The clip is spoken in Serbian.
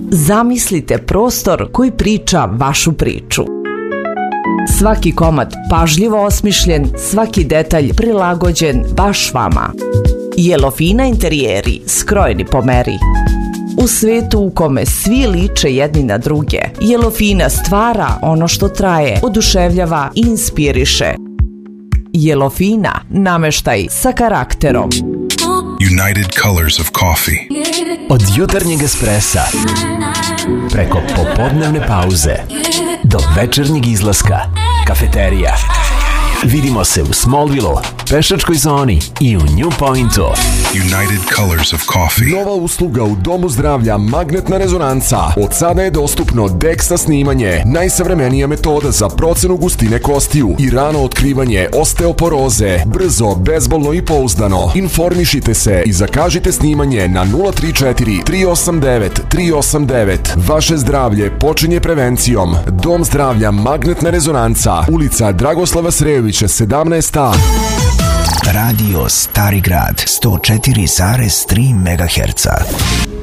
Zamislite prostor koji priča vašu priču. Svaki komad pažljivo osmišljen, svaki detalj prilagođen baš vama. Yellowfina interijeri skrojeni po meri. U svetu u kome svi liče jedni na druge, Yellowfina stvara ono što traje, oduševljava i inspiriše. Yellowfina, nameštaj sa karakterom. United Colors of Coffee. Od jutarnjeg espresa, preko popodnevne pauze, do večernjeg izlaska, kafeterija. Vidimo se u Smallville, pešačkoj zoni i u New Pointu. United Colors of Coffee. Nova usluga u Domu zdravlja Magnetna rezonanca. Od sada je dostupno DEXA snimanje, najsavremenija metoda za procenu gustine kostiju i rano otkrivanje osteoporoze. Brzo, bezbolno i pouzdano. Informišite se i zakažite snimanje na 034 389 389. Vaše zdravlje počinje prevencijom. Dom zdravlja Magnetna rezonanca, ulica Dragoslava Srejovića 17A. Radio Stari Grad 104,3 MHz.